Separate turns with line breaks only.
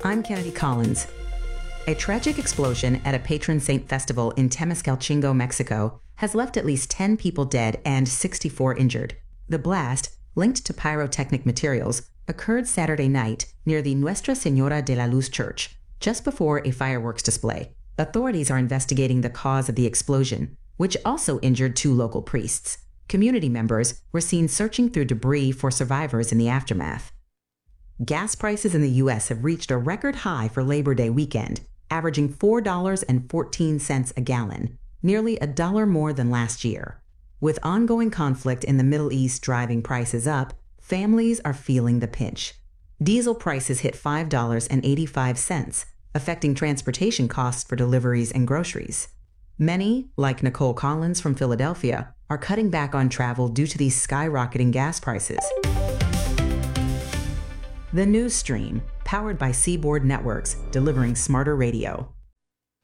I'm Kennedy Collins. A tragic explosion at a patron saint festival in Temiscalcingo, Mexico, has left at least 10 people dead and 64 injured. The blast, linked to pyrotechnic materials, occurred Saturday night near the Nuestra Señora de la Luz Church, just before a fireworks display. Authorities are investigating the cause of the explosion, which also injured 2 local priests. Community members were seen searching through debris for survivors in the aftermath. Gas prices in the U.S. have reached a record high for Labor Day weekend, averaging $4.14 a gallon, nearly $1 more than last year. With ongoing conflict in the Middle East driving prices up, families are feeling the pinch. Diesel prices hit $5.85, affecting transportation costs for deliveries and groceries. Many, like Nicole Collins from Philadelphia, are cutting back on travel due to these skyrocketing gas prices. The News Stream, powered by Seaboard Networks, delivering smarter radio.